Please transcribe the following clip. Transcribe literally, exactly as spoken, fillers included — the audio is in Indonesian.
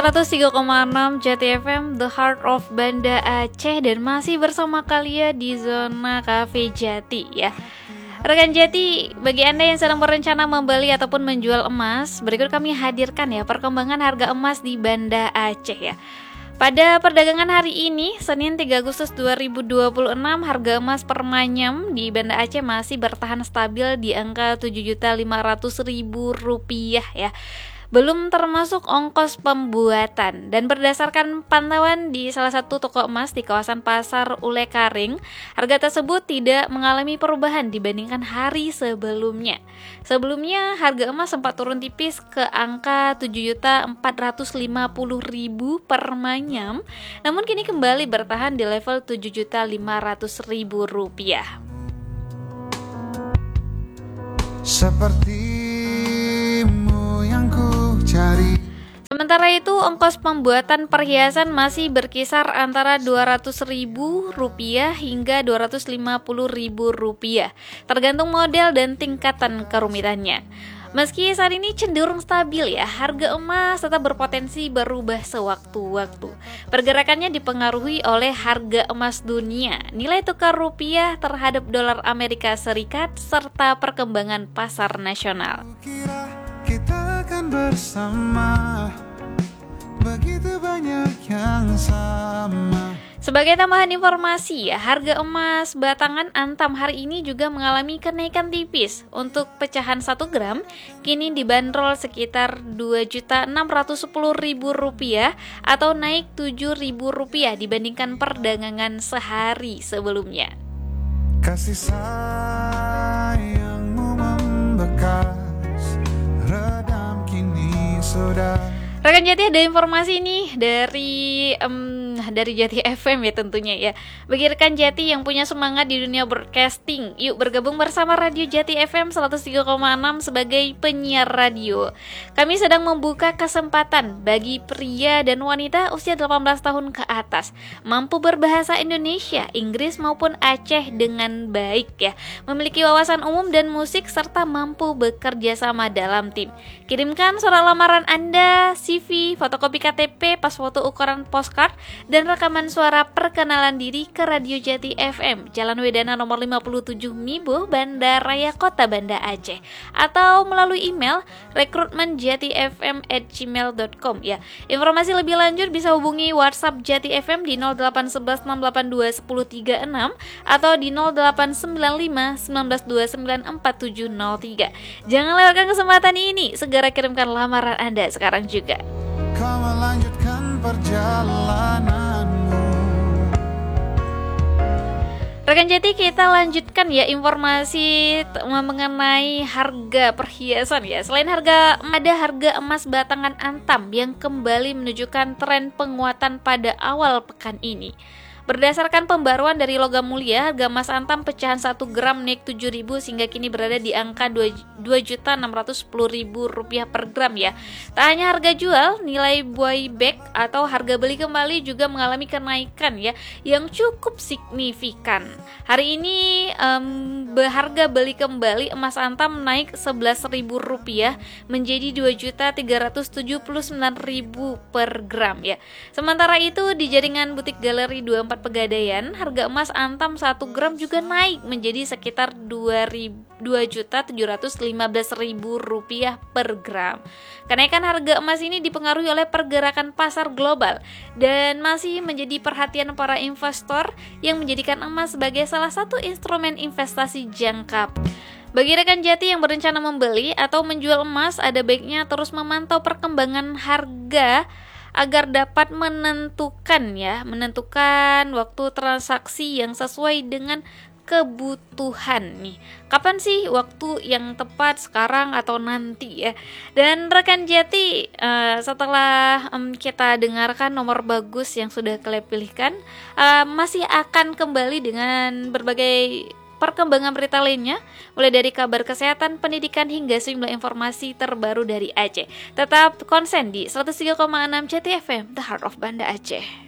seratus tiga koma enam Jati F M, The Heart of Banda Aceh. Dan masih bersama kalian di Zona Cafe Jati ya. Rekan Jati, bagi Anda yang sedang berencana membeli ataupun menjual emas, berikut kami hadirkan ya perkembangan harga emas di Banda Aceh ya. Pada perdagangan hari ini, Senin tiga Agustus dua ribu dua puluh enam, harga emas per manyam di Banda Aceh masih bertahan stabil di angka tujuh juta lima ratus ribu rupiah ya. Belum termasuk ongkos pembuatan. Dan berdasarkan pantauan di salah satu toko emas di kawasan Pasar Ule Karing, harga tersebut tidak mengalami perubahan dibandingkan hari sebelumnya. Sebelumnya harga emas sempat turun tipis ke angka tujuh juta empat ratus lima puluh ribu per manyam, namun kini kembali bertahan di level tujuh juta lima ratus ribu rupiah. Sepertimu yang ku cari. Sementara itu, ongkos pembuatan perhiasan masih berkisar antara dua ratus ribu rupiah hingga dua ratus lima puluh ribu rupiah, tergantung model dan tingkatan kerumitannya. Meski saat ini cenderung stabil ya, harga emas tetap berpotensi berubah sewaktu-waktu. Pergerakannya dipengaruhi oleh harga emas dunia, nilai tukar rupiah terhadap dolar Amerika Serikat, serta perkembangan pasar nasional. Kira kita akan bersama, begitu banyak yang sama. Sebagai tambahan informasi ya, harga emas batangan Antam hari ini juga mengalami kenaikan tipis. Untuk pecahan satu gram kini dibanderol sekitar dua juta enam ratus sepuluh ribu rupiah atau naik tujuh ribu rupiah dibandingkan perdagangan sehari sebelumnya. Kasih sayangmu membekas, redam kini sudah. Rekan Jati, ada informasi nih dari um, dari Jati F M ya tentunya ya. Bagi rekan Jati yang punya semangat di dunia broadcasting, yuk bergabung bersama Radio Jati F M seratus tiga koma enam sebagai penyiar radio. Kami sedang membuka kesempatan bagi pria dan wanita usia delapan belas tahun ke atas, mampu berbahasa Indonesia, Inggris maupun Aceh dengan baik ya, memiliki wawasan umum dan musik, serta mampu bekerja sama dalam tim. Kirimkan surat lamaran Anda, C V, fotokopi K T P, pas foto ukuran postcard, dan rekaman suara perkenalan diri ke Radio Jati F M, Jalan Wedana nomor lima puluh tujuh Mibo, Banda Raya, Kota Banda Aceh, atau melalui email rekrutmen jati f m at gmail dot com ya. Informasi lebih lanjut bisa hubungi WhatsApp Jati F M di nol delapan satu satu enam delapan dua satu nol tiga enam atau di nol delapan sembilan lima sembilan dua sembilan empat tujuh nol tiga. Jangan lewatkan kesempatan ini, segera kirimkan lamaran Anda sekarang juga. Kau melanjutkan perjalananmu. Rekan Jati, kita lanjutkan ya informasi t- mengenai harga perhiasan ya. Selain harga, ada harga emas batangan Antam yang kembali menunjukkan tren penguatan pada awal pekan ini. Berdasarkan pembaruan dari Logam Mulia, harga emas Antam pecahan satu gram naik tujuh ribu sehingga kini berada di angka dua juta enam ratus sepuluh ribu rupiah per gram ya. Tak hanya harga jual, nilai buyback atau harga beli kembali juga mengalami kenaikan ya yang cukup signifikan. Hari ini um, harga beli kembali emas Antam naik sebelas ribu rupiah menjadi dua juta tiga ratus tujuh puluh sembilan ribu per gram ya. Sementara itu di jaringan butik Galeri dua puluh empat Pegadaian, harga emas Antam satu gram juga naik menjadi sekitar dua juta tujuh ratus lima belas ribu rupiah per gram. Kenaikan harga emas ini dipengaruhi oleh pergerakan pasar global dan masih menjadi perhatian para investor yang menjadikan emas sebagai salah satu instrumen investasi jangka. Bagi rekan Jati yang berencana membeli atau menjual emas, ada baiknya terus memantau perkembangan harga agar dapat menentukan ya, menentukan waktu transaksi yang sesuai dengan kebutuhan nih. Kapan sih waktu yang tepat, sekarang atau nanti ya? Dan rekan Jati, uh, setelah um, kita dengarkan nomor bagus yang sudah kalian pilihkan, uh, masih akan kembali dengan berbagai perkembangan berita lainnya, mulai dari kabar kesehatan, pendidikan, hingga sejumlah informasi terbaru dari Aceh. Tetap konsen di seratus tiga koma enam Jati F M, The Heart of Banda Aceh.